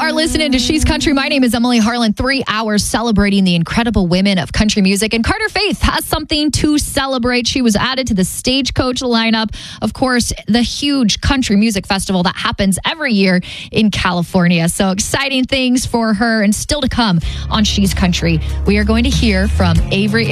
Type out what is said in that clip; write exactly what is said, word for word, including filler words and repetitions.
are listening to She's Country. My name is Emily Harlan. Three hours celebrating the incredible women of country music. And Carter Faith has something to celebrate. She was added to the Stagecoach lineup. Of course, the huge country music festival that happens every year in California. So exciting things for her and still to come on She's Country. We are going to hear from Avery